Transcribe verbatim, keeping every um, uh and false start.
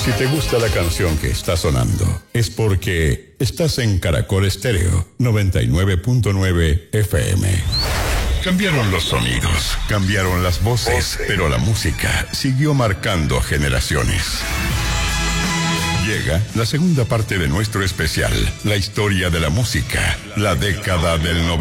Si te gusta la canción que está sonando, es porque estás en Caracol Estéreo noventa y nueve punto nueve F M. Cambiaron los sonidos, cambiaron las voces, pero la música siguió marcando generaciones. Llega la segunda parte de nuestro especial, la historia de la música, la década del noventa.